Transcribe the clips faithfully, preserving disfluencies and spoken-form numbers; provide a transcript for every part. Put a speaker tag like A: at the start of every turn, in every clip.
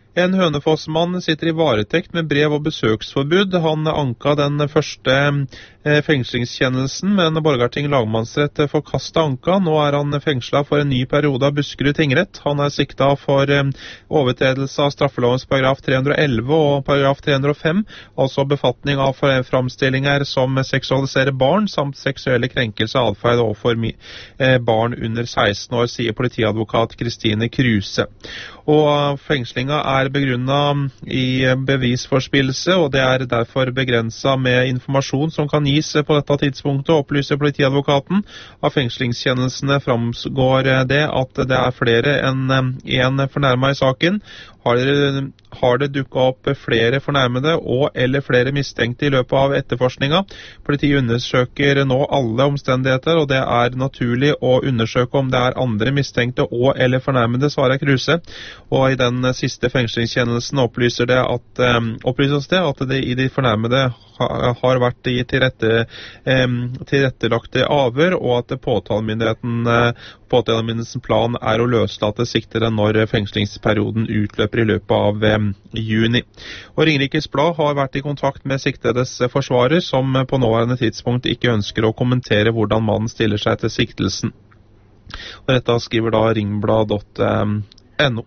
A: En Hønefoss-mann sitter i varetekt med brev- og besøksforbud. Han anka den første eh, fengslingskjennelsen, men Borgarting lagmannsrett forkastet anka. Nå er han fengslet for en ny periode av Buskerud tingrett. Han er siktet for eh, overtredelse av straffelovens paragraf tre hundre og elleve og paragraf tre hundre og fem, altså befatning av framstillinger som seksualiserer barn, samt seksuelle krenkelser av adferd overfor eh, barn under seksten år, sier politiadvokat Kristine Kruse. Og fengslinga er begrunnet i bevisforspillelse, og det er derfor begrenset med informasjon som kan gis på dette tidspunktet, opplyser politiadvokaten. Av fengslingskjennelsene framgår det at det er flere enn en fornærmet i saken. Har det, har det dukket opp flere fornærmede og eller flere mistenkte i løpet av etterforskninga? Politiet undersøker nå alle omstendigheter, og det er naturlig å undersøke om det er andre mistenkte og eller fornærmede, svarer Kruse. Og i den siste fengslingskjennelsen opplyser det at, um, opplyses det at det i de fornærmede har vært i tilrette, um, tilrettelagte avhør, og at påtalemyndigheten uh, påtalemyndighetens plan er å løslate siktede når fengslingsperioden utløper i løpet av um, juni. Og Ringerikes Blad har vært i kontakt med siktedes forsvarer, som på nåværende tidspunkt ikke ønsker å kommentere hvordan mannen stiller seg til siktelsen. Og dette skriver da ringblad punktum no.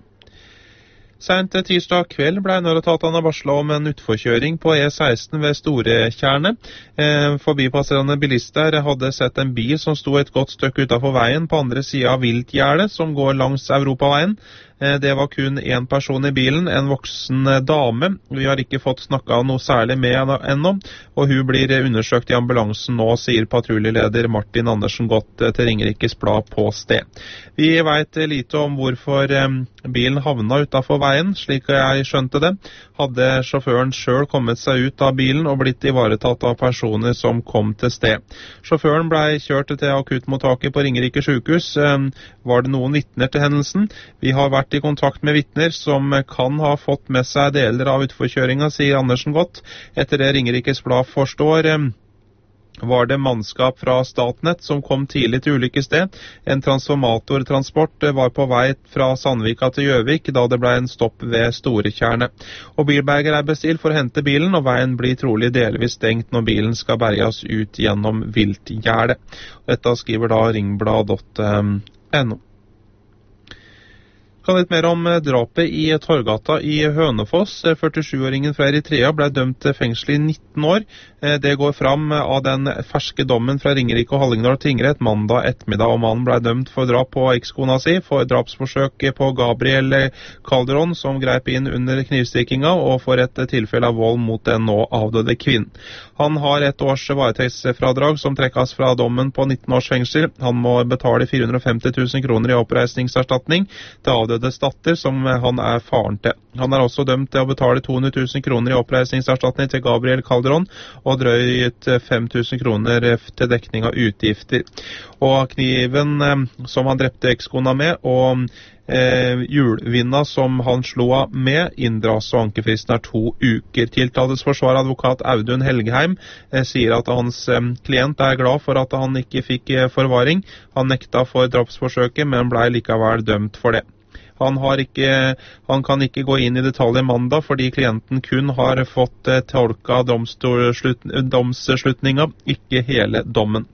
A: Sent tirsdag kveld ble nødetatene varslet om en utforkjøring på E seksten ved Storetjernet. Eh, forbipasserende bilister hadde sett en bil som sto et godt stykke utenfor veien på andre siden av Viltgjerdet, som går langs Europaveien. Eh, det var kun en person i bilen, en voksen dame. Vi har ikke fått snakket noe særlig med henne ennå, og hun blir undersøkt i ambulansen nå, sier patruljeleder Martin Andersen Godt til Ringerikes Blad på sted. Vi vet lite om hvorfor eh, bilen havna utenfor veien, slik jeg skjønte det. Hadde sjåføren selv kommet seg ut av bilen og blitt ivaretatt av personer som kom til sted. Sjåføren ble kjørt til akuttmottaket på Ringerike sykehus. Var det noen vitner til hendelsen? Vi har vært i kontakt med vitner som kan ha fått med seg deler av utforkjøringen, sier Andersen Godt. Etter det Ringerikes Blad forstår, var det mannskap fra Statnett som kom tidlig til ulykkessted. En transformatortransport var på vei fra Sandvika til Gjøvik da det ble en stopp ved Storetjernet. Og bilberger er bestilt for å hente bilen, og veien blir trolig delvis stengt når bilen skal berges ut gjennom Viltgjerdet. Dette skriver da ringblad punktum no. Kan litt mer om drapet i Torgata i Hønefoss. førtisjuåringen fra Eritrea ble dømt til fengsel i nitten år. Det går fram av den ferske dommen fra Ringerike og Hallingdal tingrett mandag ettermiddag, og mannen ble dømt for drap på ekskona si, for drapsforsøk på Gabriel Calderon, som greip inn under knivstikkinga, og for et tilfelle av vold mot den nå avdøde kvinnen. Han har et års varetektsfradrag som trekkes fra dommen på nitten års fengsel. Han må betale fire hundre og femti tusen kroner i oppreisningserstatning til avdødes datter, som han er faren til. Han er også dømt til å betale to hundre tusen kroner i oppreisningserstatning til Gabriel Calderon, og drøyt fem tusen kroner til dekning av utgifter. Og kniven som han drepte ekskona med, og Eh, hjulvinna som han slo av med, inndras, og ankefristen er to uker. Tiltaltes forsvaradvokat Audun Helgheim eh, sier at hans eh, klient er glad for at han ikke fikk eh, forvaring. Han nekta for drapsforsøket, men ble likevel dømt for det. Han, har ikke, han kan ikke gå inn i detaljer mandag, fordi klienten kun har fått eh, tolka domsslutninga, ikke hele dommen.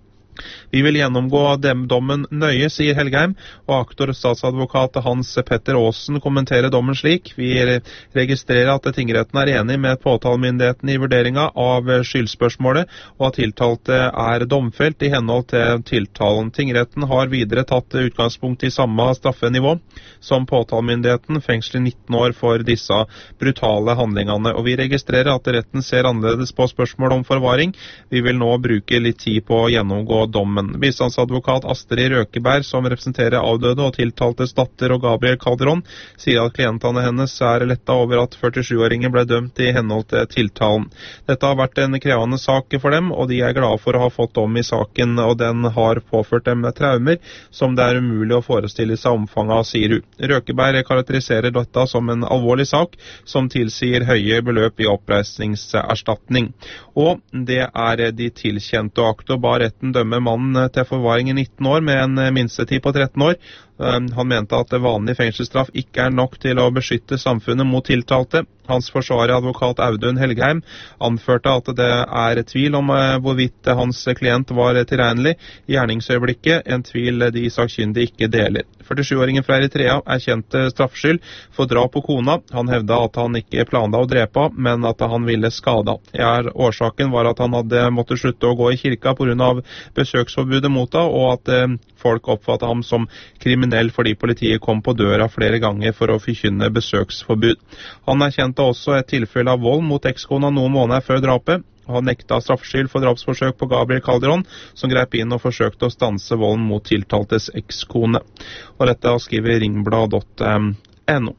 A: Vi vil gjennomgå dem dommen nøye, sier Helgheim, og aktor statsadvokat Hans Petter Aasen kommenterer dommen slik: Vi registrerer at tingretten er enig med påtalemyndigheten i vurderinga av skyldspørsmålet, og at tiltalte er domfelt i henhold til tiltalen. Tingretten har videre tatt utgangspunkt i samme straffenivå som påtalemyndigheten, fengsel i nitten år for disse brutale handlingene, og vi registrerer at retten ser annerledes på spørsmål om forvaring. Vi vil nå bruke litt tid på å gjennomgå dommen. Bistandsadvokat Astrid Røkeberg, som representerer avdøde og tiltaltes datter og Gabriel Calderon, sier at klientene hennes er lettet over at førtisjuåringen ble dømt i henhold til tiltalen. Dette har vært en krevende sak for dem, og de er glade for å ha fått dom i saken, og den har påført dem traumer som det er umulig å forestille seg omfanget av, sier hun. Røkeberg karakteriserer dette som en alvorlig sak som tilsier høye beløp i oppreisningserstatning. Og det er de tilkjente, og aktor ba retten dømme mannen til forvaring i nitten år med en minstetid på tretten år. Han mente at vanlig fengselsstraff ikke er nok til å beskytte samfunnet mot tiltalte. Hans forsvarer, advokat Audun Helgheim, anførte at det er tvil om hvorvidt hans klient var tilregnelig i gjerningsøyeblikket, en tvil de sakkyndige ikke deler. førtisjuåringen fra Eritrea erkjente straffskyld for drap på kona. Han hevda at han ikke planla å drepe, men at han ville skade. Ja, årsaken var at han hadde måttet slutte å gå i kirka på grunn av besøksforbudet mot ham, og at eh, folk oppfattet ham som kriminell fordi politiet kom på døra flere ganger for å forkynne besøksforbud. Han erkjente også et tilfelle av vold mot ekskona noen måneder før drapet. Han nekta straffskyld for drapsforsøk på Gabriel Calderon, som grep inn og forsøkte å stanse volden mot tiltaltes ekskone. Og dette skriver ringblad punktum no.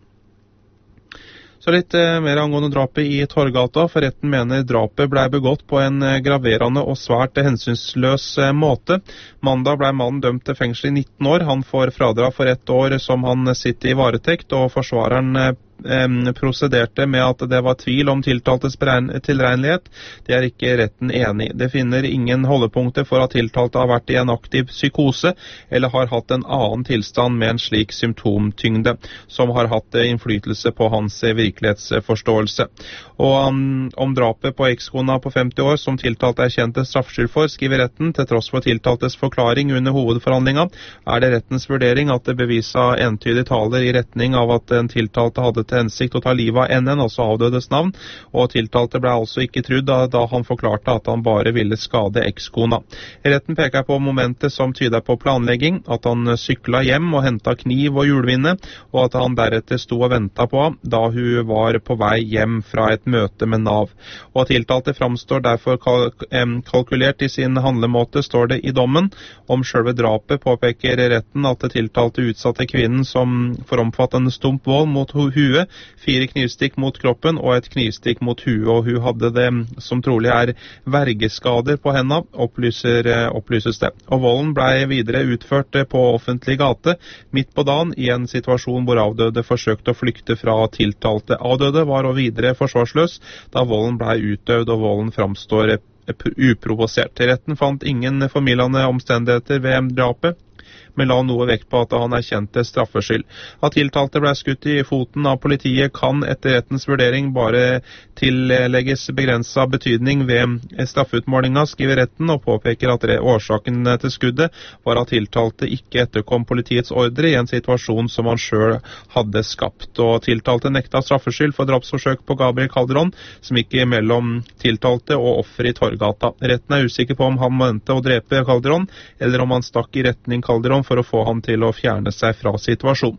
A: Så litt eh, mer angående drapet i Torgata, for retten mener drapet ble begått på en eh, graverende og svært hensynsløs eh, måte. Mandag ble mannen dømt til fengsel i nitten år. Han får fradra for ett år som han sitter i varetekt, og forsvareren eh, prosederte med at det var tvil om tiltaltes tilregnelighet. Det er ikke retten enig. Det finner ingen holdepunkter for at tiltalte har vært i en aktiv psykose eller har hatt en annen tilstand med en slik symptomtyngde som har hatt innflytelse på hans virkelighetsforståelse. Og um, om drapet på ekskona på femti år som tiltalte er kjent straffskyld for, skriver retten, til tross for tiltaltes forklaring under hovedforhandlinga, er det rettens vurdering at det bevisa entydig taler i retning av at en tiltalte hadde til hensikt å ta livet av N N, altså avdødes navn, og tiltalte ble altså ikke trudd da, da han forklarte at han bare ville skade ekskona. Retten peker på momentet som tyder på planlegging, at han sykla hjem og hentet kniv og hjulvinne, og at han deretter sto og ventet på da hun var på vei hjem fra et møte med Nav. Og at tiltalte framstår derfor kalk kalkulert i sin handlemåte, står det i dommen. Om selve drapet påpeker retten at tiltalte utsatte kvinnen som for omfattende stump vold mot huet, fire knivstikk mot kroppen og et knivstikk mot huet, og hun hadde det som trolig er vergeskader på henne, opplyser, opplyses det. Og volden ble videre utført på offentlig gate, midt på dagen, i en situasjon hvor avdøde forsøkte å flykte fra tiltalte. Avdøde var og videre forsvarsløs da volden ble utøvd, og volden framstår uprovosert. Retten fant ingen formildende omstendigheter ved drapet, men la noe vekt på at han erkjente straffskyld. At tiltalte ble skutt i foten av politiet kan etter rettens vurdering bare tillegges begrenset betydning ved straffutmålinga, skriver retten, og påpeker at årsaken til skuddet var at tiltalte ikke etterkom politiets ordre i en situasjon som han selv hadde skapt. Og tiltalte nekta straffskyld for drapsforsøk på Gabriel Calderon, som gikk mellom tiltalte og offer i Torgata. Retten er usikker på om han mente å drepe Calderon, eller om han stakk i retning Calderon for å få ham til å fjerne seg fra situasjonen.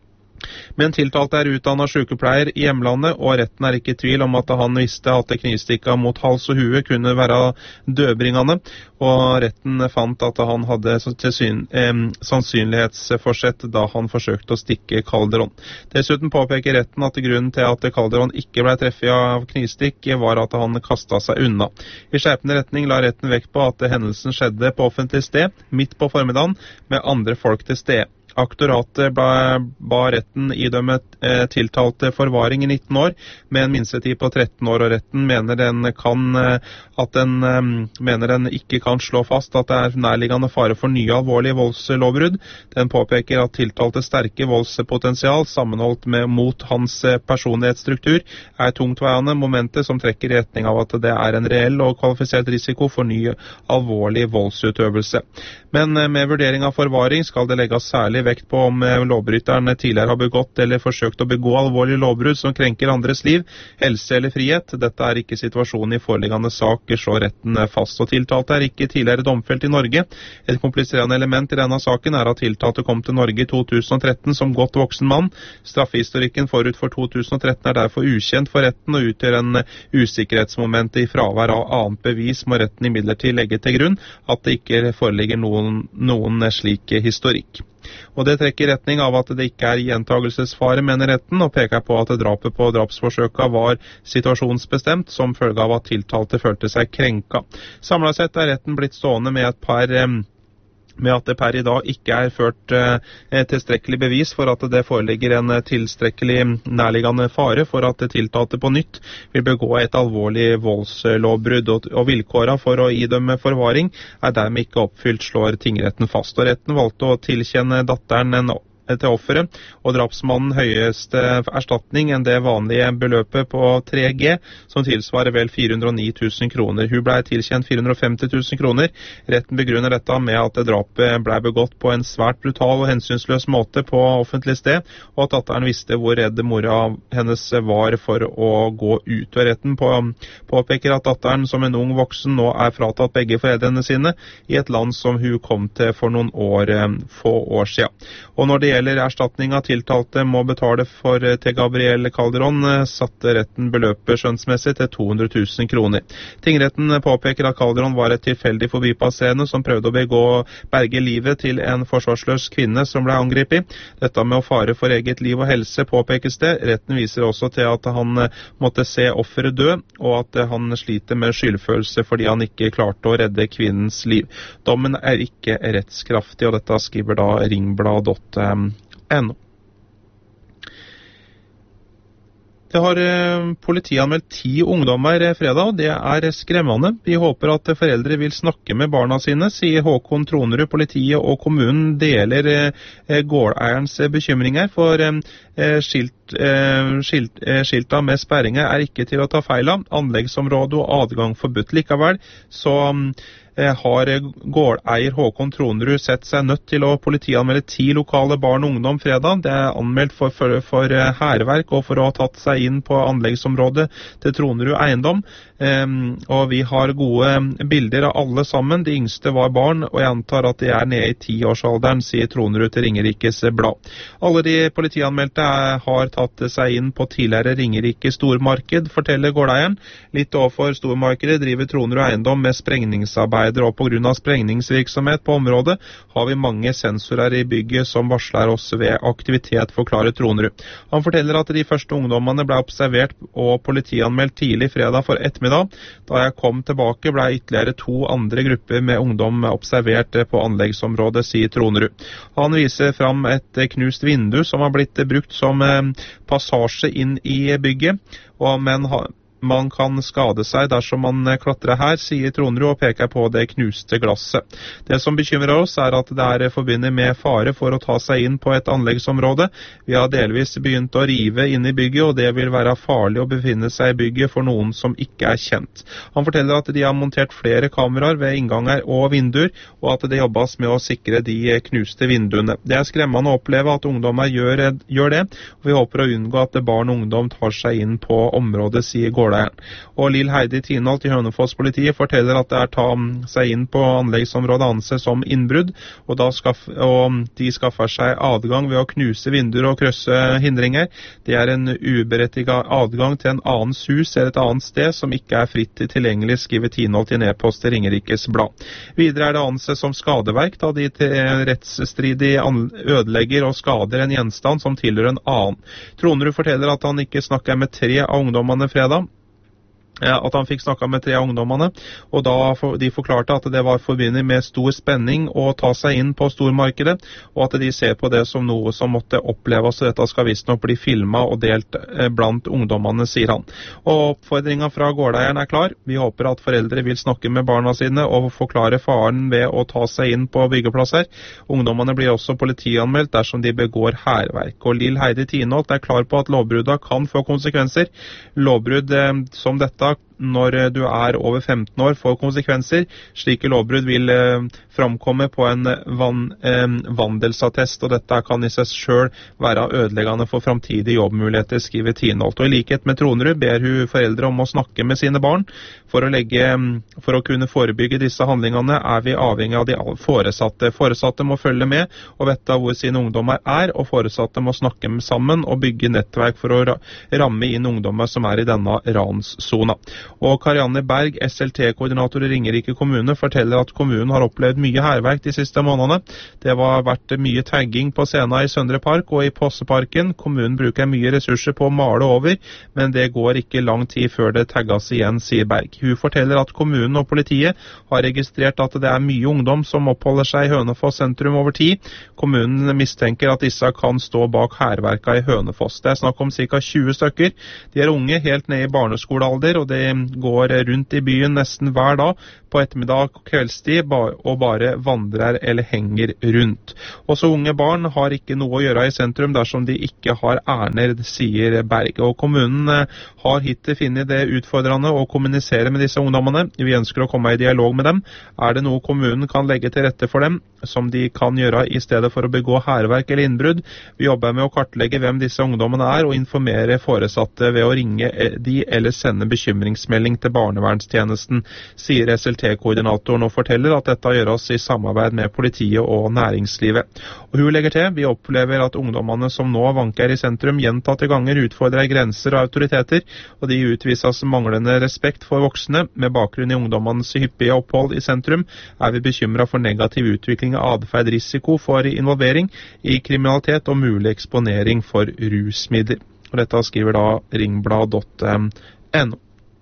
A: Men tiltalte er utdannet sykepleier i hjemlandet, og retten er ikke i tvil om at han visste at knivstikka mot hals og hue kunne være dødbringende, og retten fant at han hadde tilsyn, eh, sannsynlighetsforsett da han forsøkte å stikke Calderon. Dessuten påpeker retten at grunnen til at Calderon ikke ble treffet av knivstikk var at han kastet seg unna. I skjerpende retning la retten vekt på at hendelsen skjedde på offentlig sted, midt på formiddagen, med andre folk til stede. Aktoratet ba, ba retten idømme eh, tiltalte forvaring i nitten år, med en minstetid på tretten år, og retten mener den, kan, eh, at den, eh, mener den ikke kan slå fast at det er nærliggende fare for nye alvorlige voldslovbrudd. Den påpeker at tiltalte sterke voldspotensial, sammenholdt med mot hans personlighetsstruktur, er tungtveiende momenter som trekker i retning av at det er en reell og kvalifisert risiko for ny alvorlig voldsutøvelse. Men eh, med vurdering av forvaring skal det legges særlig vekt på om lovbryteren tidligere har begått eller forsøkt å begå alvorlige lovbrudd som krenker andres liv, helse eller frihet. Dette er ikke situasjonen i foreliggende sak, slår retten fast. Og tiltalte er ikke tidligere domfelt i Norge. Et kompliserende element i denne saken er at tiltalte kom til Norge i to tusen og tretten som godt voksen mann. Straffehistorikken forut for to tusen og tretten er derfor ukjent for retten og utgjør en usikkerhetsmoment i fravær av annet bevis, må retten imidlertid legge til grunn at det ikke foreligger noen, noen slik historikk. Og det trekker i retning av at det ikke er gjentagelsesfare, mener retten, og peker på at drapet på drapsforsøka var situasjonsbestemt som følge av at tiltalte følte seg krenka. Samlet sett er retten blitt stående med et par eh, med at det per i dag ikke er ført eh, tilstrekkelig bevis for at det foreligger en tilstrekkelig nærliggende fare for at tiltalte på nytt vil begå et alvorlig voldslovbrudd, og, og vilkårene for å idømme forvaring er dermed ikke oppfylt, slår tingretten fast. Og retten valgte å tilkjenne datteren en til offeret, og drapsmannen høyeste erstatning enn det vanlige beløpet på tre G, som tilsvarer vel fire hundre og ni tusen kroner. Hun ble tilkjent fire hundre og femti tusen kroner. Retten begrunner dette med at drapet ble begått på en svært brutal og hensynsløs måte på offentlig sted, og at datteren visste hvor redd mora hennes var for å gå ut. Og retten på, påpeker at datteren som en ung voksen nå er fratatt begge foreldrene sine i et land som hun kom til for noen år, få år siden. Og når det gjelder erstatning av tiltalte må betale for til Gabriel Calderon, satte retten beløpet skjønnsmessig til to hundre tusen kroner. Tingretten påpeker at Calderon var et tilfeldig forbipasserende som prøvde å begå berge livet til en forsvarsløs kvinne som ble angrepet. Dette med å fare for eget liv og helse påpekes det. Retten viser også til at han måtte se offeret dø, og at han sliter med skyldfølelse fordi han ikke klarte å redde kvinnens liv. Dommen er ikke rettskraftig, og dette skriver da ringblad punktum no. Det har politianmeldt ti ungdommer fredag, og det er skremmende. Vi håper at foreldre vil snakke med barna sine, sier Håkon Tronerud. Politiet og kommunen deler gårdeierens bekymringer, for skilt, skilt, skilta med sperringer er ikke til å ta feil av. Anleggsområde og adgang forbudt. Likevel så har gårdeier Håkon Tronerud sett seg nødt til å politianmelde ti lokale barn og ungdom fredag. Det er anmeldt for, for, for hærverk og for å ha tatt seg inn på anleggsområdet til Tronerud eiendom. Um, og vi har gode bilder av alle sammen. De yngste var barn, og jeg antar at de er nede i tiårsalderen, sier Tronerud til Ringerikes Blad. Alle de politianmeldte er, har tatt seg inn på tidligere Ringerike stormarked, forteller gårdeieren. Litt overfor stormarkedet driver Tronerud eiendom med sprengningsarbeid, og på grunn av sprengningsvirksomhet på området har vi mange sensorer i bygget som varsler oss ved aktivitet, forklarer Tronerud. Han forteller at de første ungdommene ble observert og politianmeldt tidlig fredag for ettermiddag. Da jeg kom tilbake ble ytterligere to andre grupper med ungdom observert på anleggsområdet, sier Tronerud. Han viser fram et knust vindu som har blitt brukt som passasje inn i bygget, og men har man kan skade seg dersom man klatrer her, sier Tronerud og peker på det knuste glasset. Det som bekymrer oss er at det er forbundet med fare for å ta seg inn på et anleggsområde. Vi har delvis begynt å rive inn i bygget, og det vil være farlig å befinne seg i bygget for noen som ikke er kjent. Han forteller at de har montert flere kameraer ved innganger og vinduer, og at det jobbes med å sikre de knuste vinduene. Det er skremmende å oppleve at ungdommer gjør, gjør det, og vi håper å unngå at barn og ungdom tar seg inn på området, sier gården. Og Lill Heidi Tinholt i Hønefoss-politiet forteller at det er ta seg inn på anleggsområdet anses som innbrudd, og, da skaff, og de skaffer seg adgang ved å knuse vinduer og krøsse hindringer. Det er en uberettiget adgang til en annens hus eller et annet sted som ikke er fritt tilgjengelig, skriver Tinholt i en e-post til Ringerikes Blad. Videre er det anses som skadeverk, da de rettsstridig ødelegger og skader en gjenstand som tilhører en annen. Tronerud forteller at han ikke snakker med tre av ungdommene fredag, at han fikk snakket med tre av ungdommene, og da for, de forklarte at det var forbundet med stor spenning å ta seg inn på stormarkedet, og at de ser på det som noe som måtte oppleves, og dette skal visst nok bli filmet og delt eh, blant ungdommene, sier han. Og oppfordringen fra gårdeieren er klar. Vi håper at foreldre vil snakke med barna sine og forklare faren ved å ta seg inn på byggeplasser. Ungdommene blir også politianmeldt dersom de begår hærverk. Og Lill Heidi Tinholt er klar på at lovbruddet kan få konsekvenser. Lovbrudd eh, som dette når du er over femten år får konsekvenser. Slike lovbrudd vil eh, framkomme på en van, eh, vandelsattest, og dette kan i seg selv være ødeleggende for framtidige jobbmuligheter, skriver Tinholt. Og i likhet med Tronerud ber hun foreldre om å snakke med sine barn. For å, legge, for å kunne forebygge disse handlingene er vi avhengig av de foresatte. Foresatte må følge med og vite hvor sine ungdommer er, og foresatte må snakke sammen og bygge nettverk for å ramme inn ungdommer som er i denne ranszona. Og Karianne Berg, S L T-koordinator i Ringerike kommune, forteller at kommunen har opplevd mye hærverk de siste månedene. Det har vært mye tagging på scenen i Søndre Park og i Posseparken. Kommunen bruker mye ressurser på å male over, men det går ikke lang tid før det tagges igjen, sier Berg. Hun forteller at kommunen og politiet har registrert at det er mye ungdom som oppholder seg i Hønefoss sentrum over tid. Kommunen mistenker at disse kan stå bak hærverka i Hønefoss. Det er snakk om ca. tjue stykker. De er unge, helt ned i barneskolealder, og de går rundt i byen nesten hver dag på ettermiddag og kveldstid og bare vandrer eller henger rundt. Også unge barn har ikke noe å gjøre i sentrum dersom de ikke har ærender, sier Berg. Og kommunen har hittil funnet det utfordrende å kommunisere med disse ungdommene. Vi ønsker å komme i dialog med dem. Er det noe kommunen kan legge til rette for dem, som de kan gjøre i stedet for å begå hærverk eller innbrudd? Vi jobber med å kartlegge hvem disse ungdommene er, og informere foresatte ved å ringe de eller sende bekymringsmelding til barnevernstjenesten, sier S L T-koordinatoren, og forteller at dette gjøres i samarbeid med politiet og næringslivet. Og hun legger til, vi opplever at ungdommene som nå vanker i sentrum gjentatte ganger utfordrer grenser og autoriteter, og de utvises manglende respekt for voksne. Med bakgrunn i ungdommenes hyppige opphold i sentrum er vi bekymret for negativ utvikling av atferd, risiko for involvering i kriminalitet og mulig eksponering for rusmidler. Og dette skriver da ringblad punktum no.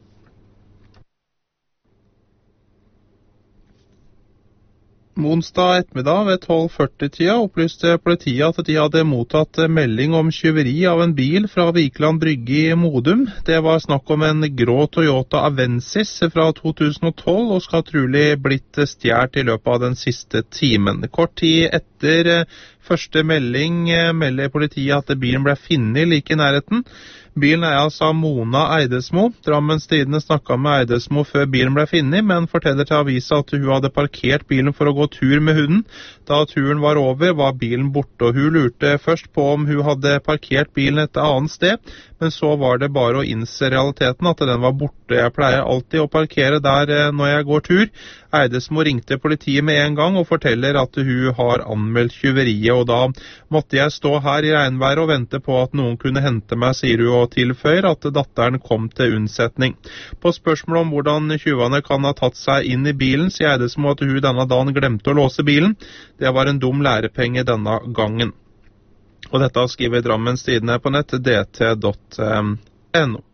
A: Onsdag ettermiddag ved tolv førti-tida opplyste politiet at de hadde mottatt melding om tyveri av en bil fra Vikeland Brygge i Modum. Det var snakk om en grå Toyota Avensis fra to tusen og tolv, og skal trolig blitt stjålet i løpet av den siste timen. Kort tid etter første melding melder politiet at bilen ble funnet like i nærheten. Bilen er altså Mona Eidesmo. Drammens Tidende snakket med Eidesmo før bilen ble funnet, men forteller til avisa at hun hadde parkert bilen for å gå tur med hunden. Da turen var over, var bilen borte, og hun lurte først på om hun hadde parkert bilen et annet sted, men så var det bare å innse realiteten at den var borte. Jeg pleier alltid å parkere der når jeg går tur. Eidesmo ringte politiet med en gang og forteller at hun har anmeldt tyveriet, og da måtte jeg stå her i regnværet og vente på at noen kunne hente meg, sier hun, og tilføyer at datteren kom til unnsetning. På spørsmål om hvordan tjuvene kan ha tatt seg inn i bilen, sier Eidesmo at hun denne dagen glemte å låse bilen. Det var en dum lærepenge denne gangen. Og dette skriver Drammens Tidende på nett, d t punktum no.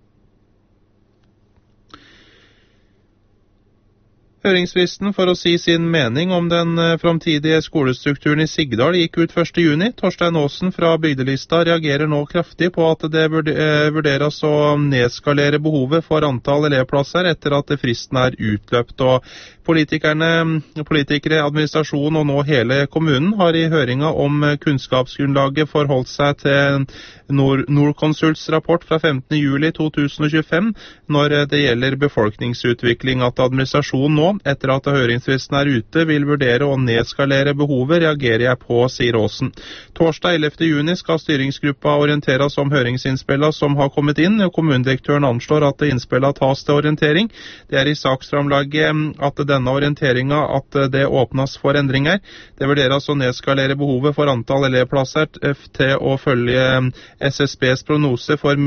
A: Høringsfristen for å si sin mening om den framtidige skolestrukturen i Sigdal gikk ut første juni. Torstein Aasen fra Bygdelista reagerer nå kraftig på at det vurderes å nedskalere behovet for antall elevplasser etter at fristen er utløpt. Og politikerne, politikere, administrasjon og nå hele kommunen har i høringa om kunnskapsgrunnlaget forholdt seg til Nord Norconsults rapport fra femtende juli to tusen og tjuefem når det gjelder befolkningsutvikling, at administrasjonen nå, etter at høringsfristen er ute, vil vurdere å nedskalere behovet, reagerer jeg på, sier Aasen. Torsdag ellevte juni skal styringsgruppa orienteres om høringsinnspillene som har kommet inn. Kommunedirektøren anslår at innspillene tas til orientering. Det er i saksframlaget at denne orienteringa at det åpnes for endringer. Det vurderes å nedskalere behovet for antall elevplasser til å følge S S B's prognose for,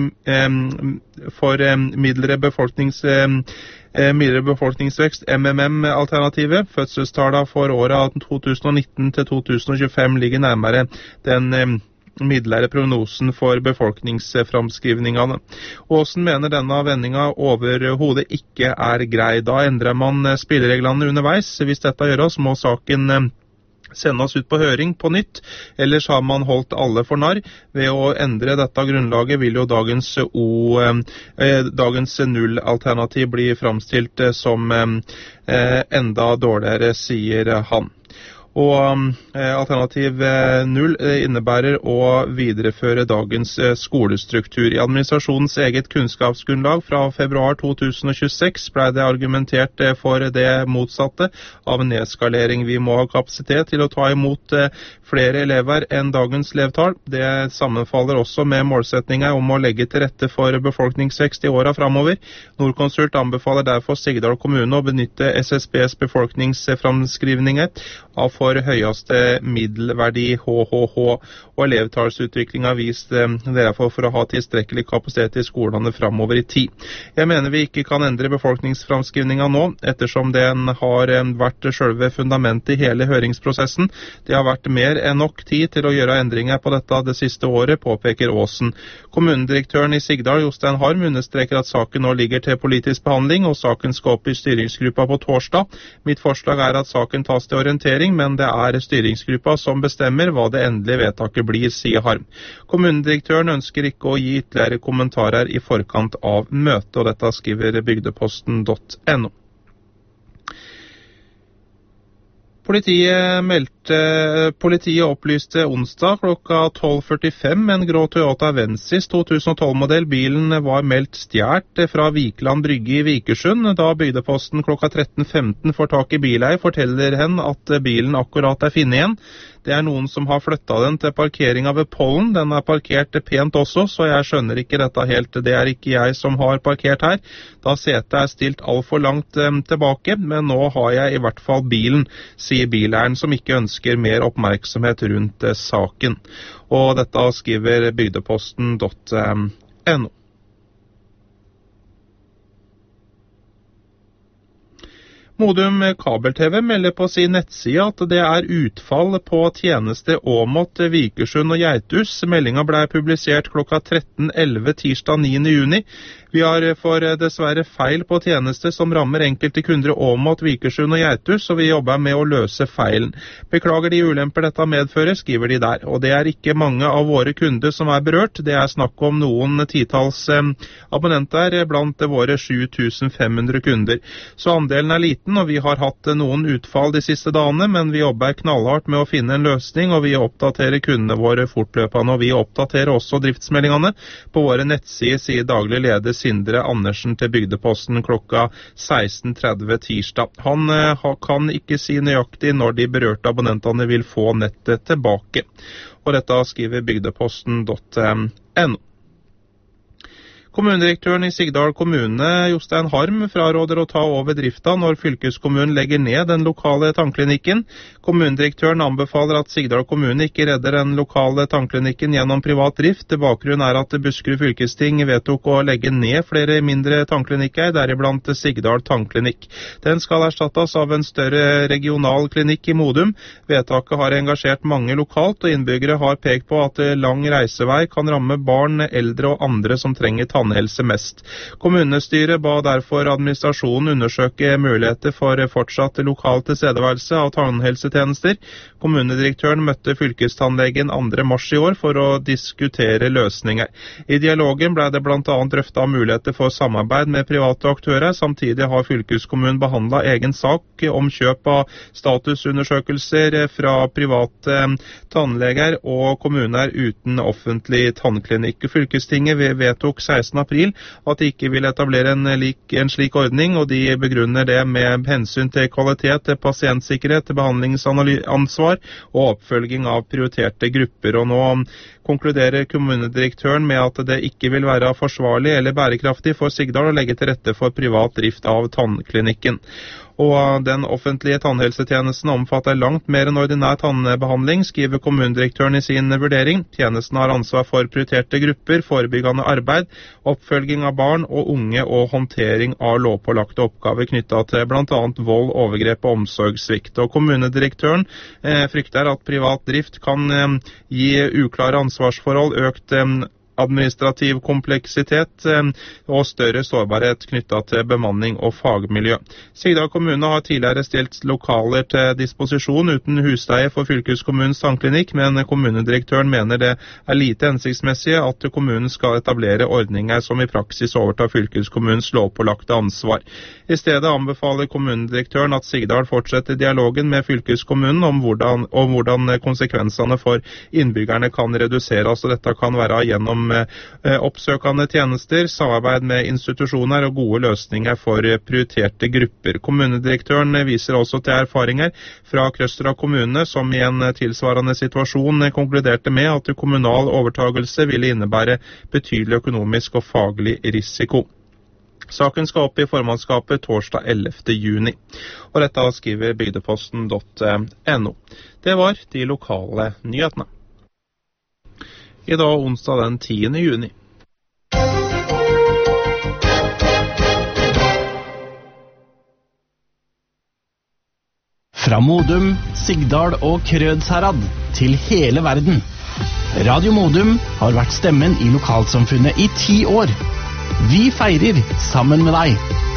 A: for midlere befolknings midlere befolkningsvekst, M M M-alternativet. Fødselstallene for året to tusen og nitten til to tusen og tjuefem ligger nærmere den midlere prognosen for befolkningsframskrivningene. Aasen mener denne vendinga overhodet ikke er grei. Da endrer man spillereglene underveis. Hvis dette gjøres, må saken sendes ut på høring på nytt, ellers har man holdt alle for narr. Ved å endre dette grunnlaget vil jo dagens, o, eh, dagens null-alternativ bli framstilt som eh, enda dårligere, sier han. Og eh, alternativ eh, null eh, innebærer å videreføre dagens eh, skolestruktur. I administrasjonens eget kunnskapsgrunnlag fra februar to tusen og tjueseks ble det argumentert eh, for det motsatte av nedskalering. Vi må ha kapasitet til å ta imot eh, flere elever enn dagens elevtall. Det sammenfaller også med målsetninger om å legge til rette for befolkningsvekst i åra framover. Norconsult anbefaler derfor Sigdal kommune å benytte S S B's befolkningsframskrivninger av for høyeste middelverdi H H H, og elevtallsutvikling har vist derfor for å ha tilstrekkelig kapasitet i skolene fremover i tid. Jeg mener vi ikke kan endre befolkningsframskrivninga nå, ettersom den har vært selve fundamentet i hele høringsprosessen. Det har vært mer enn nok tid til å gjøre endringer på dette det siste året, påpeker Aasen. Kommunedirektøren i Sigdal, Jostein Harm, understreker at saken nå ligger til politisk behandling, og saken skal opp i styringsgruppa på torsdag. Mitt forslag er at saken tas til orientering, men det er styringsgruppa som bestemmer hva det endelige vedtaket blir, sier Harm. Kommunedirektøren ønsker ikke å gi ytterligere kommentarer i forkant av møtet, og dette skriver bygdeposten punktum no. Politiet meldte, politiet opplyste onsdag klokka tolv førtifem en grå Toyota Vensis to tusen og tolv-modell. Bilen var meldt stjert fra Vikland Brygge i Vikersund. Da bygdeposten klokka tretten femten får tak i bileier, forteller hen at bilen akkurat er funnet igjen. Det er noen som har flyttet den til parkeringen ved Pollen. Den er parkert pent også, så jeg skjønner ikke dette helt. Det er ikke jeg som har parkert her, da setet er stilt alt for langt eh, tilbake, men nå har jeg i hvert fall bilen, sier bileieren, som ikke ønsker mer oppmerksomhet rundt eh, saken. Og dette skriver bygdeposten punktum no. Modum Kabel-T V melder på sin nettside at det er utfall på tjeneste Åmot, Vikersund og Geithus. Meldinga ble publisert klokka tretten elleve tirsdag niende juni. Vi har for dessverre feil på tjeneste som rammer enkelte kunder Åmot, Vikersund og Geithus, og vi jobber med å løse feilen. Beklager de ulemper dette medfører, skriver de der. Og det er ikke mange av våre kunder som er berørt. Det er snakk om noen titalls eh, abonnenter blant våre sju tusen fem hundre kunder. Så andelen er liten, og vi har hatt noen utfall de siste dagene, men vi jobber knallhardt med å finne en løsning, og vi oppdaterer kundene våre fortløpende, og vi oppdaterer også driftsmeldingene på våre nettsider, sier daglig leder Sindre Andersen til Bygdeposten klokka seksten tretti tirsdag. Han eh, kan ikke si nøyaktig når de berørte abonnentene vil få nettet tilbake. Og dette skriver bygdeposten punktum no. Kommunedirektøren i Sigdal kommune, Jostein Harm, fraråder å ta over drifta når fylkeskommunen legger ned den lokale tannklinikken. Kommunedirektøren anbefaler at Sigdal kommune ikke redder den lokale tannklinikken gjennom privat drift. Bakgrunnen er at Buskerud fylkesting vedtok å legge ned flere mindre tannklinikker, deriblant Sigdal tannklinikk. Den skal erstattes av en større regional klinikk i Modum. Vedtaket har engasjert mange lokalt, og innbyggere har pekt på at lang reisevei kan ramme barn, eldre og andre som trenger tannklinikker. Tannhelse mest. Kommunestyret ba derfor administrasjonen undersøke muligheter for fortsatt lokal tilstedeværelse av tannhelsetjenester. Kommunedirektøren møtte fylkestannlegen andre mars i år for å diskutere løsninger. I dialogen ble det blant annet drøftet muligheter for samarbeid med private aktører. Samtidig har fylkeskommunen behandlet egen sak om kjøp av statusundersøkelser fra private tannleger og kommuner uten offentlig tannklinikk. Fylkestinget vedtok seksten april at de ikke vil etablere en, lik, en slik ordning, og de begrunner det med hensyn til kvalitet, pasientsikkerhet, behandlingsansvar og oppfølging av prioriterte grupper. Og nå konkluderer kommunedirektøren med at det ikke vil være forsvarlig eller bærekraftig for Sigdal å legge til rette for privat drift av tannklinikken. Og den offentlige tannhelsetjenesten omfatter langt mer enn ordinær tannbehandling, skriver kommunedirektøren i sin vurdering. Tjenesten har ansvar for prioriterte grupper, forebyggende arbeid, oppfølging av barn og unge og håndtering av lovpålagte oppgaver knyttet til blant annet vold, overgrep og omsorgssvikt. Og kommunedirektøren eh, frykter at privat drift kan eh, gi uklare ansvarsforhold, økt eh, administrativ kompleksitet og større sårbarhet knyttet til bemanning og fagmiljø. Sigdal kommune har tidligere stilt lokaler til disposisjon uten husleie for fylkeskommunens tannklinikk, men kommunedirektøren mener det er lite hensiktsmessig at kommunen skal etablere ordninger som i praksis overtar fylkeskommunens lovpålagte ansvar. I stedet anbefaler kommunedirektøren at Sigdal fortsetter dialogen med fylkeskommunen om hvordan, om hvordan konsekvensene for innbyggerne kan reduseres, og dette kan være gjennom oppsøkende tjenester, samarbeid med institusjoner og gode løsninger for prioriterte grupper. Kommunedirektøren viser også til erfaringer fra Krøstra kommune, som i en tilsvarende situasjon konkluderte med at kommunal overtagelse ville innebære betydelig økonomisk og faglig risiko. Saken skal opp i formannskapet torsdag ellevte juni, og dette skriver bygdeposten punktum no. Det var de lokale nyhetene. I dag onsdag den tiende juni.
B: Fra Modum, Sigdal og Krødsherad til hele verden. Radio Modum har vært stemmen i lokalsamfunnet i ti år. Vi feirer sammen med deg.